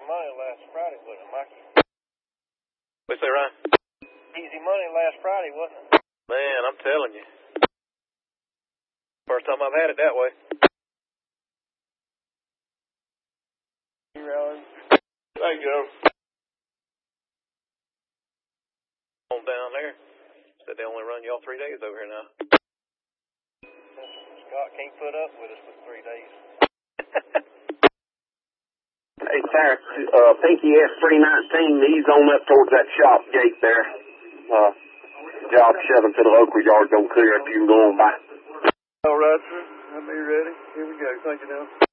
money last Friday, wasn't it, Mikey? What'd you say, Ryan? Easy money last Friday, wasn't it? Man, I'm telling you. First time I've had it that way. There you go. On down there. Said they only run y'all 3 days over here now. Scott can't put up with us for 3 days. Hey, Terrence, Pinky S319, he's on up towards that shop gate there. Job 7 to the local yard, don't clear if you can go on by. All right, sir. I'll be ready. Here we go. Thank you now.